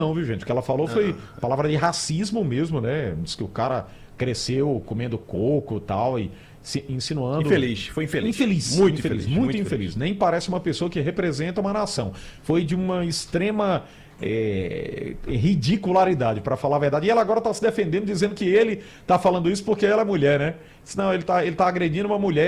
Não, viu, gente? O que ela falou foi palavra de racismo mesmo, né? Diz que o cara cresceu comendo coco e tal, e insinuando. Infeliz, foi infeliz. Infeliz, Muito infeliz, infeliz, muito muito infeliz. infeliz. Nem parece uma pessoa que representa uma nação. Foi de uma extrema ridicularidade, para falar a verdade. E ela agora está se defendendo, dizendo que ele está falando isso porque ela é mulher, né? Senão ele tá agredindo uma mulher.